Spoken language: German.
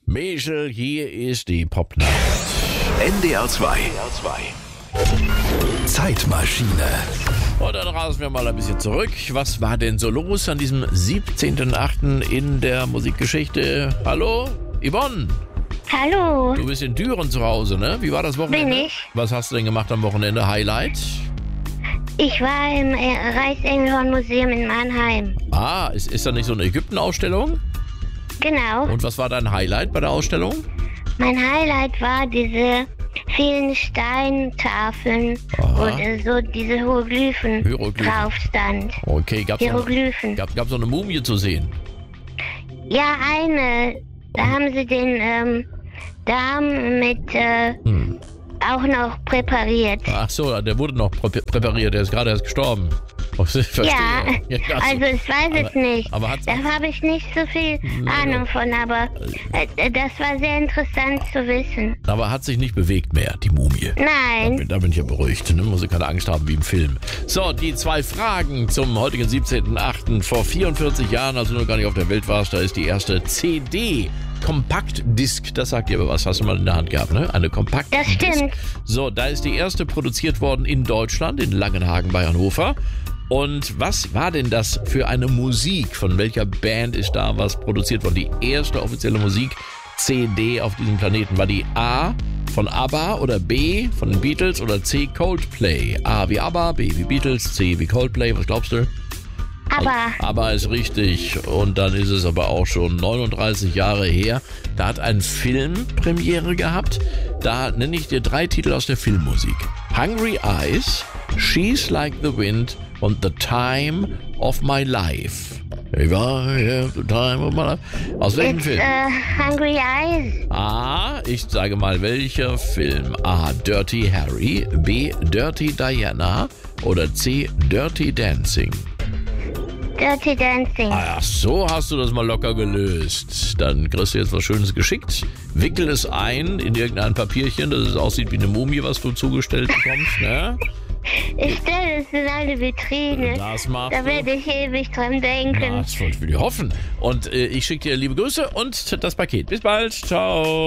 Michel, hier ist die Popnacht. NDR 2. Zeitmaschine. Und dann rasen wir mal ein bisschen zurück. Was war denn so los an diesem 17.8. in der Musikgeschichte? Hallo, Yvonne? Hallo, Du bist in Düren zu Hause, ne? Wie war das Wochenende? bin ich. Was hast du denn gemacht am Wochenende? Highlight? Ich war im Reichsengelhorn-Museum in Mannheim. Ah, ist da nicht so eine Ägypten-Ausstellung? Genau. Und was war dein Highlight bei der Ausstellung? Mein Highlight war diese vielen Steintafeln, Aha. wo so diese Hieroglyphen Hieroglyphen. drauf stand. Okay, gab's Hieroglyphen. so eine Mumie zu sehen? Ja, eine. Da haben sie den Darm mit auch noch präpariert. Ach so, der wurde noch präpariert, der ist gerade erst gestorben. Verstehe. Ja, ach so. also ich weiß es nicht. Aber Da habe ich nicht so viel Ahnung von, aber das war sehr interessant zu wissen. Aber hat sich nicht bewegt mehr, die Mumie. Nein. Da bin ich ja beruhigt, ne? Muss ich keine Angst haben wie im Film. So, die 2 Fragen zum heutigen 17.8. Vor 44 Jahren, also nur gar nicht auf der Welt warst, da ist die erste CD. Kompaktdisk, das sagt dir aber was, hast du mal in der Hand gehabt, ne? Eine Kompaktdisk. Das stimmt. So, da ist die erste produziert worden in Deutschland, in Langenhagen bei Hannover. Und was war denn das für eine Musik? Von welcher Band ist da was produziert worden? Die erste offizielle Musik-CD auf diesem Planeten. War die A von ABBA oder B von den Beatles oder C Coldplay? A wie ABBA, B wie Beatles, C wie Coldplay, was glaubst du? Aber ABBA ist richtig und dann ist es aber auch schon 39 Jahre her. Da hat ein Film Premiere gehabt. Da nenne ich dir 3 Titel aus der Filmmusik. Hungry Eyes, She's Like the Wind und The Time of My Life. If I have the time of my life. Aus welchem Film? Hungry Eyes. A, ich sage mal welcher Film. A, Dirty Harry, B, Dirty Diana oder C, Dirty Dancing. Dirty Dancing. Ach, so hast du das mal locker gelöst. Dann kriegst du jetzt was Schönes geschickt. Wickel es ein in irgendein Papierchen, dass es aussieht wie eine Mumie, was du zugestellt bekommst, ne? Ich stelle es in eine Vitrine. Das machst Da du. werde ich ewig dran denken. Das will ich hoffen. Und ich schicke dir liebe Grüße und das Paket. Bis bald. Ciao.